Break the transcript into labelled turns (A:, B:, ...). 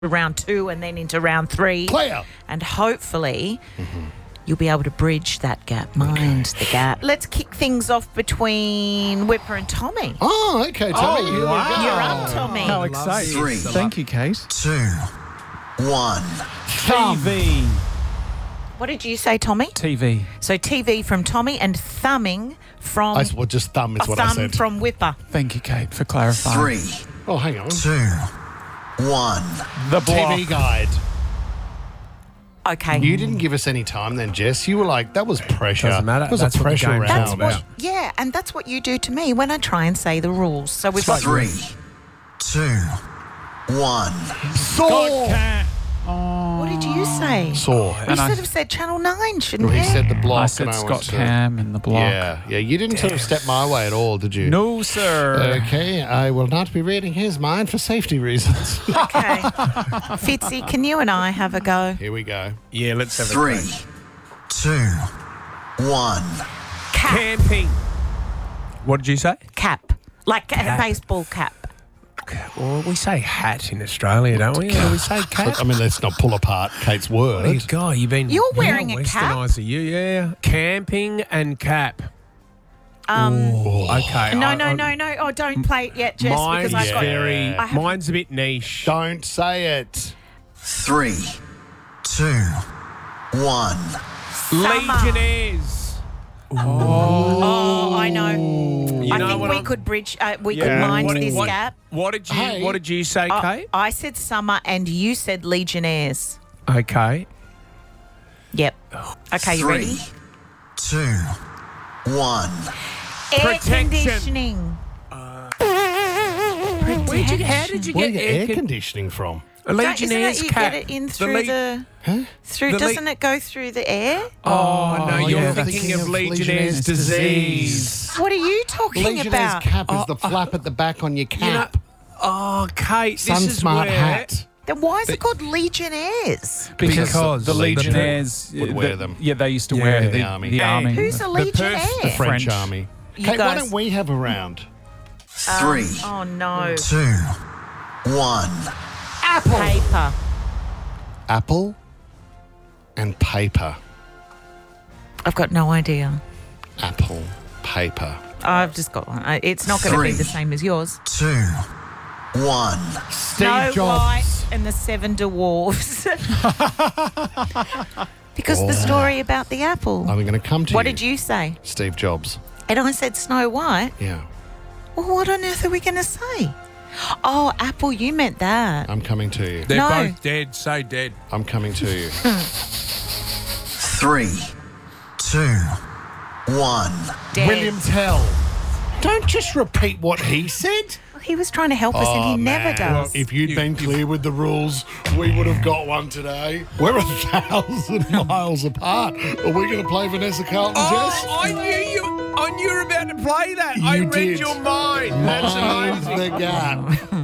A: round 2 and then into round 3.
B: Player.
A: And hopefully you'll be able to bridge that gap, mind the gap. Let's kick things off between Whipper and Tommy.
B: Oh, okay, Tommy. Here we go.
A: You're up, Tommy.
C: How exciting.
D: 3,
C: Thank you, Kate.
D: 2, 1.
C: TV.
A: What did you say, Tommy?
C: TV.
A: So TV from Tommy and thumbing from
B: Well, just thumb is what I
A: thumb
B: said.
A: from Whipper.
C: Thank you, Kate, for clarifying.
D: 3,
B: Oh, hang on.
D: 2, 1.
C: The block.
B: TV guide.
A: Okay.
B: You didn't give us any time then, Jess. You were like, that was pressure.
E: Doesn't matter.
B: It was
E: That's
B: a
E: what the
B: pressure
E: game's
B: round.
A: That's what, yeah, and that's what you do to me when I try and say the rules. So we've got
D: 3, 2, 1.
B: Saw.
A: What did you say?
B: Saw.
A: We
C: And I-
A: should have said Channel 9, shouldn't
B: He
A: we?
B: said the block.
C: I said
B: and I
C: Scott
B: went to-
C: Cam in the block.
B: Yeah. You didn't sort of step my way at all, did you?
C: No, sir.
B: Okay, I will not be reading his mind for safety reasons.
A: Okay. Fitzy, can you and I have a go?
B: Here we go.
E: Yeah, let's have
D: 3, 2, 1.
A: Cap.
E: Camping. What did you say?
A: Cap. Like a baseball cap.
E: Well, we say hat in Australia, don't we? Or do we say cap?
B: I mean, let's not pull apart Kate's word.
E: Oh, God, you've been...
A: You're wearing a cap?
E: Westernised, are you? Yeah. Camping and cap. Okay.
A: No. Oh, don't play it yet, Jess,
E: Mine's
A: because I've got...
E: very...
A: I have-
E: Mine's a bit niche.
B: Don't say it.
D: 3, 2, 1.
E: Legionnaires.
A: Oh, I know.
E: You
A: I
E: know
A: think
E: what
A: we
E: I'm-
A: could bridge... we could
E: Yeah.
A: mind
E: What-
A: this
E: what-
A: gap.
E: What did you
B: Hey.
E: What did you say, Kate?
A: I said summer and you said Legionnaires.
E: Okay.
A: Yep. Okay, you
D: 3,
A: ready?
D: 2, 1.
A: Air
E: Protection.
A: conditioning.
E: How did you
B: Where
E: get
B: do you get air conditioning from?
E: A Legionnaires
A: Isn't it you
E: cap?
A: get it in
E: The
A: through
E: Le-
A: the... Through,
E: The Le-
A: doesn't it go through the air?
E: Oh, no, you're
C: yeah,
E: thinking of Legionnaires' disease.
A: What are you talking
B: Legionnaires'
A: about?
B: cap is the flap at the back on your cap.
E: Oh, Kate,
B: Sun
E: this is
B: smart
E: where...
B: hat.
A: Then why is it called Legionnaires?
C: Because
B: the
C: the Legionnaires
B: would wear them.
C: Yeah, they used to
E: Yeah,
C: wear
B: the army.
C: The army.
A: Who's a
E: The
A: Legionnaire?
B: The French
C: French.
B: army.
A: You
B: Kate, why
A: guys-
B: don't we have a round?
D: 3,
A: Oh, no.
D: 2, 1.
A: Paper.
B: Apple and paper.
A: I've got no idea.
B: Apple, paper.
A: I've just got one. It's not going to be
D: 3,
A: the same as yours.
D: 2, 1.
B: Steve
A: Snow
B: Jobs.
A: White and the Seven Dwarfs. Because the story about the apple.
B: I'm going to come to
A: What
B: you.
A: did you say?
B: Steve Jobs.
A: And I said Snow White.
B: Yeah.
A: Well, what on earth are we going to say? Oh, apple, you meant that.
B: I'm coming to you.
E: They're
A: No.
E: both dead, so dead.
B: I'm coming to you.
D: 3, 2, 1.
A: Dead.
B: William Tell. Don't just repeat what he said.
A: He was trying to help us and he never does.
B: If you'd been clear with the rules, we would have got one today. We're 1,000 miles apart. Are we going to play Vanessa Carlton, Jess?
E: I knew you were about to play that. I
B: You
E: read
B: did.
E: your mind. That's
B: Mind
E: amazing.
B: the gap.